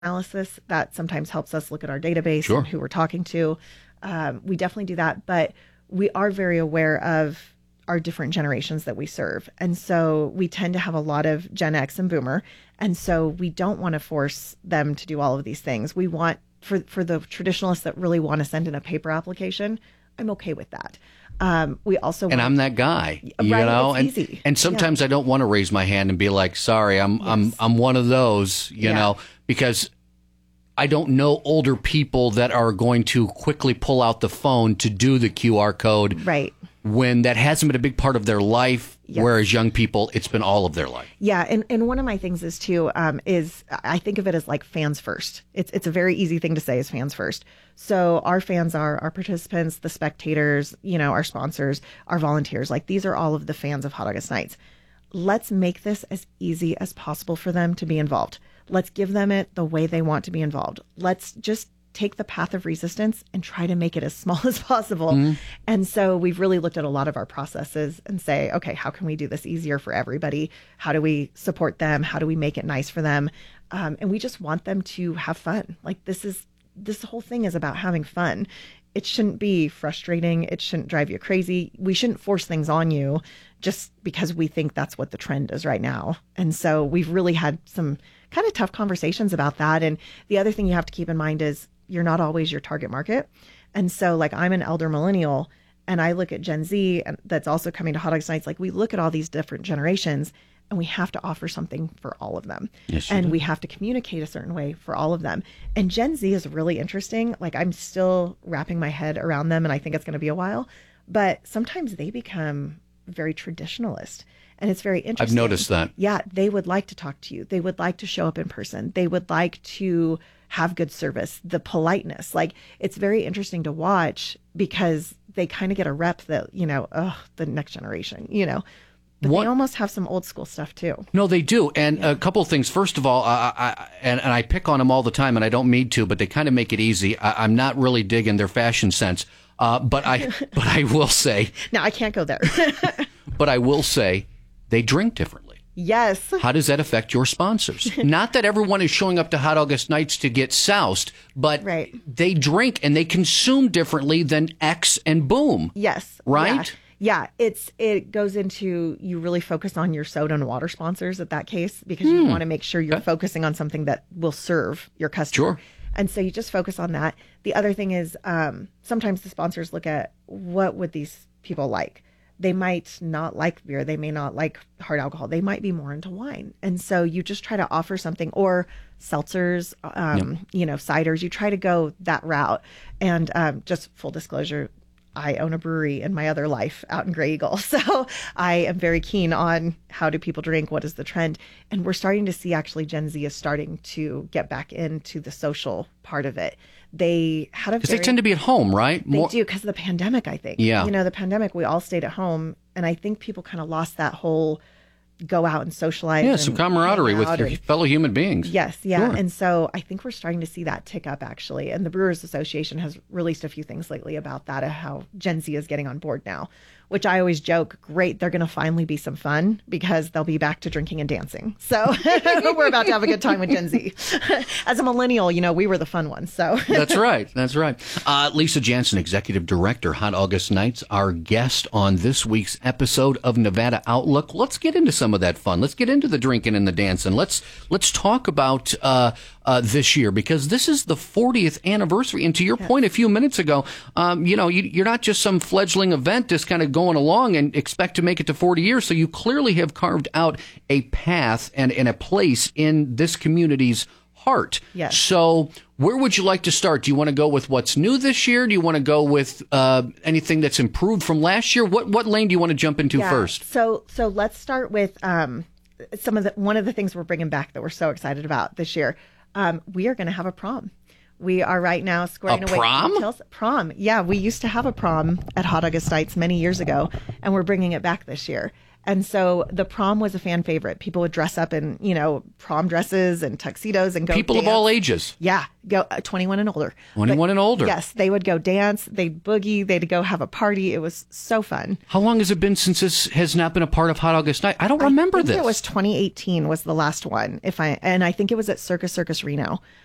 analysis that sometimes helps us look at our database Sure. and who we're talking to. We definitely do that, but we are very aware of our different generations that we serve. And so we tend to have a lot of Gen X and Boomer. And so we don't want to force them to do all of these things. We want, for the traditionalists that really want to send in a paper application, I'm okay with that. We also and I'm that guy, you right, know, it's easy. And sometimes I don't want to raise my hand and be like, sorry, I'm one of those, you know, because I don't know older people that are going to quickly pull out the phone to do the QR code. Right. When that hasn't been a big part of their life, whereas young people, it's been all of their life. Yeah, and one of my things is too, is I think of it as like fans first. It's a very easy thing to say is fans first. So our fans are our participants, the spectators, you know, our sponsors, our volunteers. Like these are all of the fans of Hot August Nights. Let's make this as easy as possible for them to be involved. Let's give them it the way they want to be involved. Let's just take the path of resistance and try to make it as small as possible. Mm-hmm. And so we've really looked at a lot of our processes and say, okay, how can we do this easier for everybody? How do we support them? How do we make it nice for them? And we just want them to have fun. Like this whole thing is about having fun. It shouldn't be frustrating. It shouldn't drive you crazy. We shouldn't force things on you just because we think that's what the trend is right now. And so we've really had some kind of tough conversations about that. And the other thing you have to keep in mind is you're not always your target market. And so like I'm an elder millennial and I look at Gen Z that's also coming to Hot August Nights. Like we look at all these different generations and we have to offer something for all of them. Yes, and we have to communicate a certain way for all of them. And Gen Z is really interesting. Like I'm still wrapping my head around them and I think it's going to be a while, but sometimes they become very traditionalist. And it's very interesting. I've noticed that. Yeah, they would like to talk to you. They would like to show up in person. They would like to have good service, the politeness. Like it's very interesting to watch because they kind of get a rep that, you know, the next generation, you know. But they almost have some old school stuff too. No, they do. And a couple of things. First of all, I pick on them all the time, and I don't mean to, but they kind of make it easy. I'm not really digging their fashion sense. But I will say. No, I can't go there. But I will say they drink differently. Yes. How does that affect your sponsors? Not that everyone is showing up to Hot August Nights to get soused, but they drink and they consume differently than X and Boom. Yes. Right? Yeah. It goes into you really focus on your soda and water sponsors at that case because you want to make sure you're focusing on something that will serve your customer. Sure. And so you just focus on that. The other thing is sometimes the sponsors look at what would these people like. They might not like beer. They may not like hard alcohol. They might be more into wine. And so you just try to offer something or seltzers, you know, ciders. You try to go that route. And just full disclosure, I own a brewery in my other life out in Grey Eagle. So I am very keen on how do people drink? What is the trend? And we're starting to see actually Gen Z is starting to get back into the social part of it. They had because they tend to be at home, right? They do because of the pandemic, I think. Yeah. You know, the pandemic, we all stayed at home. And I think people kind of lost that whole go out and socialize. Yeah, some camaraderie with your fellow human beings. Yes, yeah. Sure. And so I think we're starting to see that tick up, actually. And the Brewers Association has released a few things lately about that, how Gen Z is getting on board now, which I always joke, great, they're going to finally be some fun because they'll be back to drinking and dancing. So we're about to have a good time with Gen Z. As a millennial, you know, we were the fun ones. So That's right. That's right. Lisa Jansen, Executive Director, Hot August Nights, our guest on this week's episode of Nevada Outlook. Let's get into some of that fun. Let's get into the drinking and the dancing. Let's talk about this year because this is the 40th anniversary. And to your point a few minutes ago, you know, you're not just some fledgling event just kind of going along and expect to make it to 40 years. So you clearly have carved out a path and a place in this community's heart. Yes. So where would you like to start? Do you want to go with what's new this year? Do you want to go with anything that's improved from last year? What lane do you want to jump into first? So let's start with one of the things we're bringing back that we're so excited about this year. We are going to have a prom. We are right now squaring away details. Prom. Yeah, we used to have a prom at Hot August Nights many years ago, and we're bringing it back this year. And so the prom was a fan favorite. People would dress up in, you know, prom dresses and tuxedos and go People dance. of all ages. Yeah, go 21 and older. 21 and older. Yes, they would go dance. They'd boogie. They'd go have a party. It was so fun. How long has it been since this has not been a part of Hot August Night? I don't remember this. It was 2018 was the last one. I think it was at Circus Reno.